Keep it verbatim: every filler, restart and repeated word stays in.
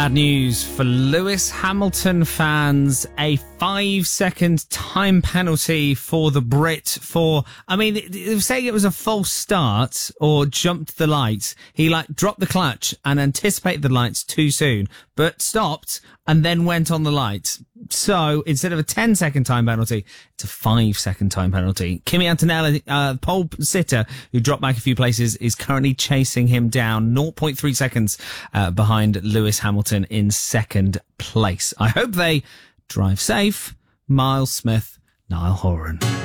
Bad news for Lewis Hamilton fans. A five-second time penalty for the Brit for, I mean, they were saying it was a false start or jumped the lights. He, like, dropped the clutch and anticipated the lights too soon, but stopped and then went on the lights. So, instead of a ten-second time penalty, it's a five-second time penalty. Kimi Antonelli, uh, pole sitter, who dropped back a few places, is currently chasing him down zero point three seconds uh, behind Lewis Hamilton in second place. I hope they drive safe. Miles Smith, Niall Horan.